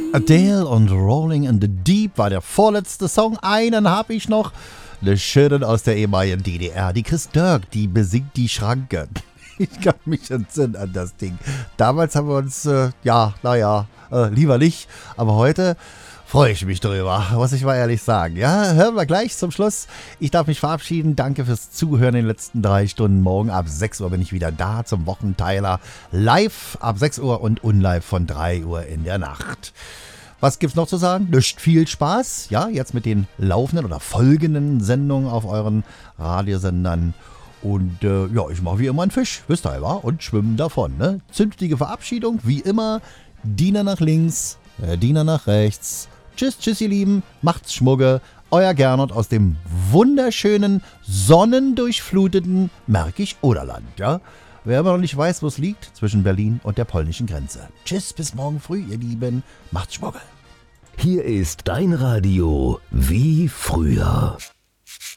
Adele und Rolling in the Deep war der vorletzte Song. Einen habe ich noch. Eine schöne aus der ehemaligen DDR. Die Chris Dirk, die besingt die Schranke. Ich kann mich entsinnen an das Ding. Damals haben wir uns, lieber nicht. Aber heute freue ich mich drüber, muss ich mal ehrlich sagen. Ja, hören wir gleich zum Schluss. Ich darf mich verabschieden. Danke fürs Zuhören in den letzten 3 Stunden. Morgen ab 6 Uhr bin ich wieder da zum Wochenteiler. Live ab 6 Uhr und unlive von 3 Uhr in der Nacht. Was gibt's noch zu sagen? Nicht viel Spaß. Ja, jetzt mit den laufenden oder folgenden Sendungen auf euren Radiosendern. Und ich mache wie immer einen Fisch, wisst ihr, wa? Und schwimmen davon. Ne? Zünftige Verabschiedung, wie immer. Diener nach links, Diener nach rechts. Tschüss, ihr Lieben. Macht's Schmugge. Euer Gernot aus dem wunderschönen, sonnendurchfluteten Märkisch-Oderland. Ja? Wer aber noch nicht weiß, wo es liegt, zwischen Berlin und der polnischen Grenze. Tschüss, bis morgen früh, ihr Lieben. Macht's Schmugge. Hier ist dein Radio wie früher.